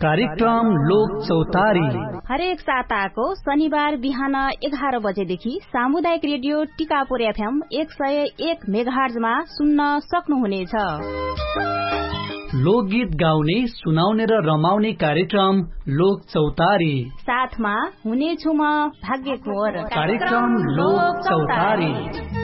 कार्यक्रम लोक चौतारी हरेक साताको शनिबार बिहान 11 बजेदेखि सामुदायिक रेडियो टिकापुर एफएम 101 मेगाहर्जमा सुन्न सक्नुहुनेछ। लोकगीत गाउने, सुनाउने र रमाउने कार्यक्रम लोक चौतारी। साथमा हुनेछु म भाग्य कोर। कार्यक्रम लोक चौतारी।